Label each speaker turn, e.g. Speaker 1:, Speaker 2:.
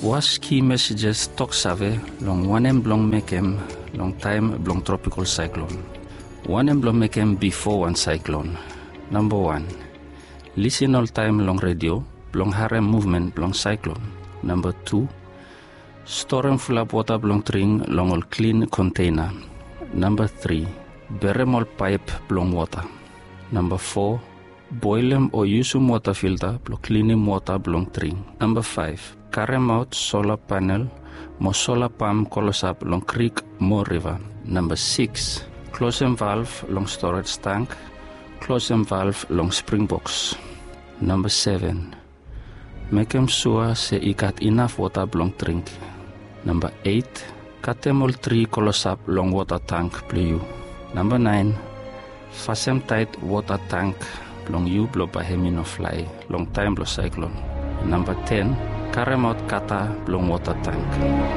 Speaker 1: Was key messages talk save long wanem blong mekem long time blong tropical cyclone. Wanem blong mekem before one cyclone. Number 1. Listen all time long radio blong harem movement blong cyclone. Number 2. Store and full up water blong tring long all clean container. Number 3. Berem all pipe blong water. Number 4. Boil them or use water filter blong cleaning water blong tring. Number 5. Carry out solar panel mo solar palm colors up long creek mo river. Number 6. Close and valve long storage tank. Close and valve long spring box. Number 7. Make them sure say you got enough water long drink. Number 8. Cut them all 3 colors up long water tank blue. Number 9. Fasten tight water tank long you blow by hemino fly long time blow cyclone. Number 10. Carry out kata long water tank.